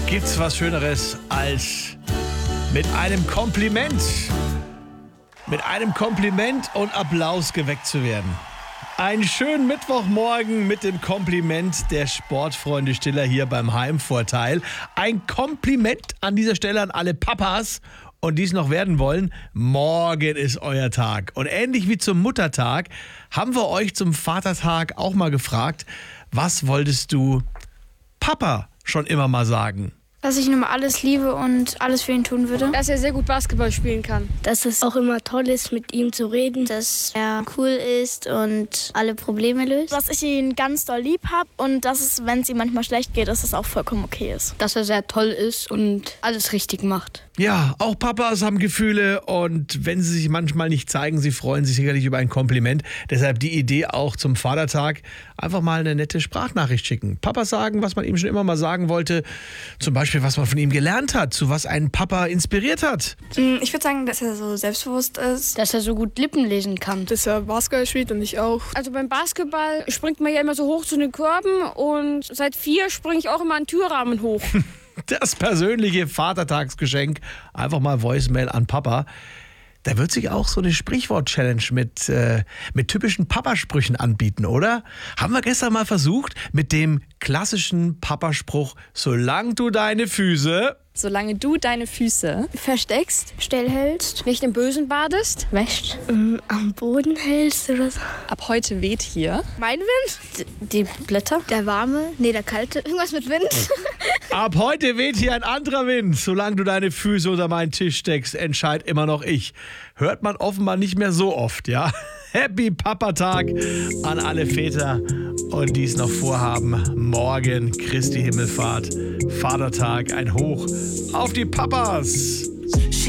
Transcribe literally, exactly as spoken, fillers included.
Gibt's was Schöneres als mit einem Kompliment, mit einem Kompliment und Applaus geweckt zu werden? Einen schönen Mittwochmorgen mit dem Kompliment der Sportfreunde Stiller hier beim Heimvorteil. Ein Kompliment an dieser Stelle an alle Papas und die es noch werden wollen. Morgen ist euer Tag. Und ähnlich wie zum Muttertag haben wir euch zum Vatertag auch mal gefragt, was wolltest du Papa schon immer mal sagen? Dass ich nur alles liebe und alles für ihn tun würde. Dass er sehr gut Basketball spielen kann. Dass es auch immer toll ist, mit ihm zu reden. Dass er cool ist und alle Probleme löst. Dass ich ihn ganz doll lieb habe und dass es, wenn es ihm manchmal schlecht geht, dass es auch vollkommen okay ist. Dass er sehr toll ist und alles richtig macht. Ja, auch Papas haben Gefühle und wenn sie sich manchmal nicht zeigen, sie freuen sich sicherlich über ein Kompliment. Deshalb die Idee auch zum Vatertag, einfach mal eine nette Sprachnachricht schicken. Papa sagen, was man ihm schon immer mal sagen wollte. Zum Beispiel, was man von ihm gelernt hat, zu was einen Papa inspiriert hat. Ich würde sagen, dass er so selbstbewusst ist. Dass er so gut Lippen lesen kann. Dass er Basketball spielt und ich auch. Also beim Basketball springt man ja immer so hoch zu den Körben und seit vier springe ich auch immer an Türrahmen hoch. Das persönliche Vatertagsgeschenk, einfach mal Voicemail an Papa. Da wird sich auch so eine Sprichwort-Challenge mit, äh, mit typischen Papasprüchen anbieten, oder? Haben wir gestern mal versucht mit dem klassischen Papaspruch, solange du deine Füße... Solange du deine Füße versteckst, stillhältst, nicht im Bösen badest, wäscht, ähm, am Boden hältst oder so. Ab heute weht hier. Mein Wind? Die Blätter. Der warme? Nee, der kalte. Irgendwas mit Wind. Ab heute weht hier ein anderer Wind. Solange du deine Füße unter meinen Tisch steckst, entscheid immer noch ich. Hört man offenbar nicht mehr so oft, ja? Happy Papatag an alle Väter und die es noch vorhaben. Morgen Christi Himmelfahrt, Vatertag, ein Hoch auf die Papas.